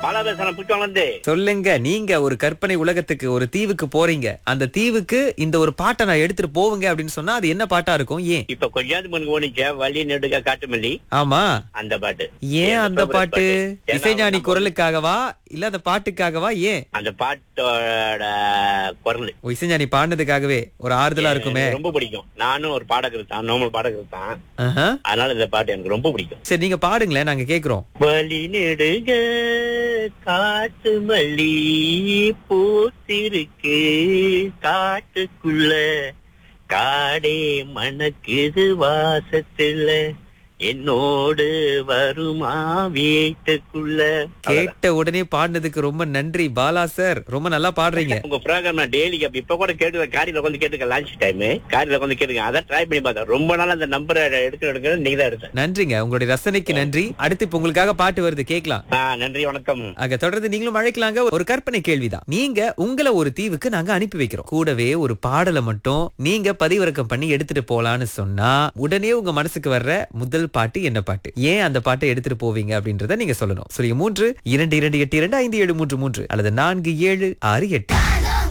பாலாபேசனம் பிடிச்சி வளர்ந்து. சொல்லுங்க, நீங்க ஒரு கற்பனை உலகத்துக்கு, ஒரு தீவுக்கு போறீங்க. அந்த தீவுக்கு இந்த ஒரு பாட்டை நான் எடுத்துட்டு போவுங்க அப்படின்னு சொன்னா அது என்ன பாட்டா இருக்கும்? ஏன்? இப்ப கொஞ்சாவது முன்னுக்கு ஓடிச்ச வள்ளி நெடுக காட்டுமல்லி ஆமா, அந்த பாட்டு. ஏன் அந்த பாட்டு? ஏன்னா இசைஞானி குரலுக்காகவா இல்ல அந்த பாட்டுக்காகவா? ஏன் அந்த பாட்டோட குரல் ஓ, இசைஞானி பாடினதுக்காகவே ஒரு ஆறுதலா இருக்குமே. எனக்கு ரொம்ப பிடிக்கும். நானும் ஒரு பாடகர் தான், நார்மல் பாடகர் தான். ஆஹா. அதனால இந்த பாட்டு எனக்கு ரொம்ப பிடிக்கும். சரி, நீங்க பாடுங்களேன், நாங்க கேக்குறோம். வழி நெடுக காட்டு மல்லி பூத்திருக்கு காட்டுக்குள்ள காடே மணக்குது வாசத்துல என்னோடு வருமா வீட்டுக்குள்ள. கேட்ட உடனே பாடினதுக்கு ரொம்ப நன்றி பாலா சார், ரொம்ப நல்லா பாடுறீங்க. உங்க ப்ரோக்ராம் நான் டெய்லி இப்ப கூட கேட்டு காரில வந்து கேட்டுக்க, லஞ்ச் டைம் காரில வந்து கேட்டுக்க. அதான் ட்ரை பண்ணி பார்த்தேன். ரொம்ப நாள் அந்த நம்பரை எடுக்க நீங்க தான் எடுத்தேன். நன்றிங்க, உங்களுடைய ரசனைக்கு நன்றி. அடுத்து இப்ப உங்களுக்காக பாட்டு வருது, கேட்கலாம். நன்றி, வணக்கம். அங்க தொடர்ந்து நீங்களும் அழைக்கலாங்க. ஒரு கற்பனை கேள்விதான். நீங்க உங்களை ஒரு தீவுக்கு நாங்க அனுப்பி வைக்கிறோம். கூடவே ஒரு பாடலை மட்டும் நீங்க பதிவிறக்கம் பண்ணி எடுத்துட்டு போலான்னு சொன்னா உடனே உங்க மனசுக்கு வர்ற முதல் பாட்டு என்ன பாட்டு? ஏன் அந்த பாட்டை எடுத்துட்டு போவீங்க அப்படின்றத நீங்க சொல்லணும். 3 2 2 8 2 5 7 3 3 அல்லது 4 7 6 8.